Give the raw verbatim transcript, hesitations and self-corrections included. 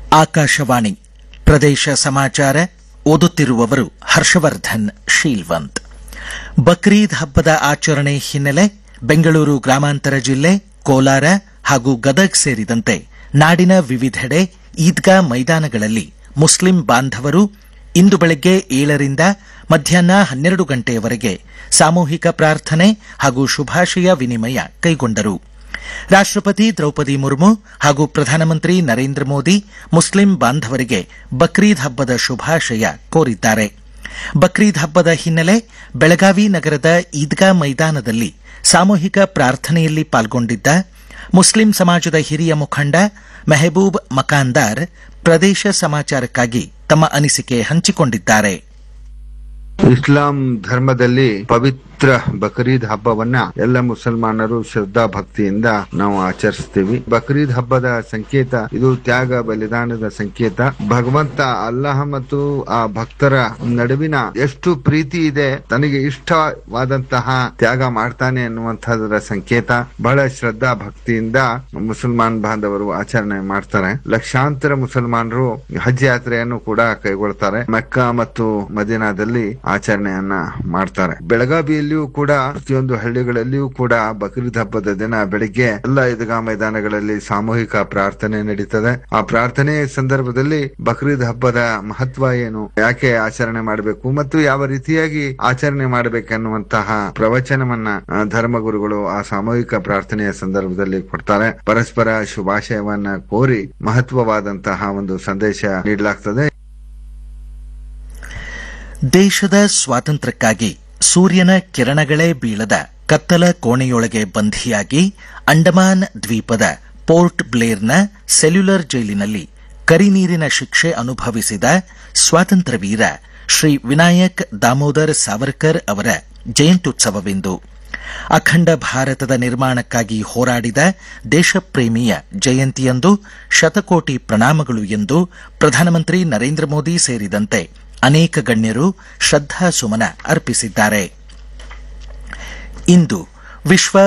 ಆಕಾಶವಾಣಿ ಪ್ರದೇಶ ಸಮಾಚಾರ ಓದುತ್ತಿರುವವರು ಹರ್ಷವರ್ಧನ್ ಶೀಲ್ವಂತ್. ಬಕ್ರೀದ್ ಹಬ್ಬದ ಆಚರಣೆ ಹಿನ್ನೆಲೆ ಬೆಂಗಳೂರು ಗ್ರಾಮಾಂತರ ಜಿಲ್ಲೆ, ಕೋಲಾರ ಹಾಗೂ ಗದಗ್ ಸೇರಿದಂತೆ ನಾಡಿನ ವಿವಿಧೆಡೆ ಈದ್ಗಾ ಮೈದಾನಗಳಲ್ಲಿ ಮುಸ್ಲಿಂ ಬಾಂಧವರು ಇಂದು ಬೆಳಗ್ಗೆ ಏಳರಿಂದ ಮಧ್ಯಾಹ್ನ ಹನ್ನೆರಡು ಗಂಟೆಯವರೆಗೆ ಸಾಮೂಹಿಕ ಪ್ರಾರ್ಥನೆ ಹಾಗೂ ಶುಭಾಶಯ ವಿನಿಮಯ ಕೈಗೊಂಡರು. ರಾಷ್ಟಪತಿ ದ್ರೌಪದಿ ಮುರ್ಮು ಹಾಗೂ ಪ್ರಧಾನಮಂತ್ರಿ ನರೇಂದ್ರ ಮೋದಿ ಮುಸ್ಲಿಂ ಬಾಂಧವರಿಗೆ ಬಕ್ರೀದ್ ಹಬ್ಬದ ಶುಭಾಶಯ ಕೋರಿದ್ದಾರೆ. ಬಕ್ರೀದ್ ಹಬ್ಬದ ಹಿನ್ನೆಲೆ ಬೆಳಗಾವಿ ನಗರದ ಈದ್ಗಾ ಮೈದಾನದಲ್ಲಿ ಸಾಮೂಹಿಕ ಪ್ರಾರ್ಥನೆಯಲ್ಲಿ ಪಾಲ್ಗೊಂಡಿದ್ದ ಮುಸ್ಲಿಂ ಸಮಾಜದ ಹಿರಿಯ ಮುಖಂಡ ಮೆಹಬೂಬ್ ಮಕಾಂದಾರ್ ಪ್ರದೇಶ ಸಮಾಚಾರಕ್ಕಾಗಿ ತಮ್ಮ ಅನಿಸಿಕೆ ಹಂಚಿಕೊಂಡಿದ್ದಾರೆ. ಇಸ್ಲಾಂ ಧರ್ಮದಲ್ಲಿ ಪವಿತ್ರ ಬಕ್ರೀದ್ ಹಬ್ಬವನ್ನ ಎಲ್ಲ ಮುಸಲ್ಮಾನರು ಶ್ರದ್ಧಾ ಭಕ್ತಿಯಿಂದ ನಾವು ಆಚರಿಸ್ತೀವಿ. ಬಕ್ರೀದ್ ಹಬ್ಬದ ಸಂಕೇತ ಇದು ತ್ಯಾಗ ಬಲಿದಾನದ ಸಂಕೇತ. ಭಗವಂತ ಅಲ್ಲಾಹ ಮತ್ತು ಆ ಭಕ್ತರ ನಡುವಿನ ಎಷ್ಟು ಪ್ರೀತಿ ಇದೆ, ತನಗೆ ಇಷ್ಟವಾದಂತಹ ತ್ಯಾಗ ಮಾಡ್ತಾನೆ ಅನ್ನುವಂತಹದರ ಸಂಕೇತ. ಬಹಳ ಶ್ರದ್ಧಾ ಭಕ್ತಿಯಿಂದ ಮುಸಲ್ಮಾನ್ ಬಾಂಧವರು ಆಚರಣೆ ಮಾಡ್ತಾರೆ. ಲಕ್ಷಾಂತರ ಮುಸಲ್ಮಾನರು ಹಜ್ ಯಾತ್ರೆಯನ್ನು ಕೂಡ ಕೈಗೊಳ್ತಾರೆ. ಮೆಕ್ಕಾ ಮತ್ತು ಮದೀನಾದಲ್ಲಿ ಆಚರಣೆಯನ್ನ ಮಾಡ್ತಾರೆ. ಬೆಳಗಾವಿಯಲ್ಲಿಯೂ ಕೂಡ ಪ್ರತಿಯೊಂದು ಹಳ್ಳಿಗಳಲ್ಲಿಯೂ ಕೂಡ ಬಕ್ರೀದ್ ಹಬ್ಬದ ದಿನ ಬೆಳಿಗ್ಗೆ ಎಲ್ಲ ಈದ್ಗಾ ಮೈದಾನಗಳಲ್ಲಿ ಸಾಮೂಹಿಕ ಪ್ರಾರ್ಥನೆ ನಡೀತದೆ. ಆ ಪ್ರಾರ್ಥನೆ ಸಂದರ್ಭದಲ್ಲಿ ಬಕ್ರೀದ್ ಹಬ್ಬದ ಮಹತ್ವ ಏನು, ಯಾಕೆ ಆಚರಣೆ ಮಾಡಬೇಕು ಮತ್ತು ಯಾವ ರೀತಿಯಾಗಿ ಆಚರಣೆ ಮಾಡಬೇಕೆನ್ನುವಂತಹ ಪ್ರವಚನವನ್ನ ಧರ್ಮಗುರುಗಳು ಆ ಸಾಮೂಹಿಕ ಪ್ರಾರ್ಥನೆಯ ಸಂದರ್ಭದಲ್ಲಿ ಕೊಡ್ತಾರೆ. ಪರಸ್ಪರ ಶುಭಾಶಯವನ್ನ ಕೋರಿ ಮಹತ್ವವಾದಂತಹ ಒಂದು ಸಂದೇಶ ನೀಡಲಾಗ್ತದೆ. ದೇಶದ ಸ್ವಾತಂತ್ರ್ಯಕ್ಕಾಗಿ ಸೂರ್ಯನ ಕಿರಣಗಳೇ ಬೀಳದ ಕತ್ತಲ ಕೋಣೆಯೊಳಗೆ ಬಂಧಿಯಾಗಿ ಅಂಡಮಾನ್ ದ್ವೀಪದ ಪೋರ್ಟ್ ಬ್ಲೇರ್ನ ಸೆಲ್ಯುಲರ್ ಜೈಲಿನಲ್ಲಿ ಕರಿನೀರಿನ ಶಿಕ್ಷೆ ಅನುಭವಿಸಿದ ಸ್ವಾತಂತ್ರ್ಯ ವೀರ ಶ್ರೀ ವಿನಾಯಕ್ ದಾಮೋದರ್ ಸಾವರ್ಕರ್ ಅವರ ಜಯಂತ್ಯುತ್ಸವವಿಂದು. ಅಖಂಡ ಭಾರತದ ನಿರ್ಮಾಣಕ್ಕಾಗಿ ಹೋರಾಡಿದ ದೇಶಪ್ರೇಮಿಯ ಜಯಂತಿಯಂದು ಶತಕೋಟಿ ಪ್ರಣಾಮಗಳು ಎಂದು ಪ್ರಧಾನಮಂತ್ರಿ ನರೇಂದ್ರ ಮೋದಿ ಸೇರಿದಂತೆ ಅನೇಕ ಗಣ್ಯರು ಶ್ರದ್ಧಾಸುಮನ ಅರ್ಪಿಸಿದ್ದಾರೆ. ಇಂದು ವಿಶ್ವ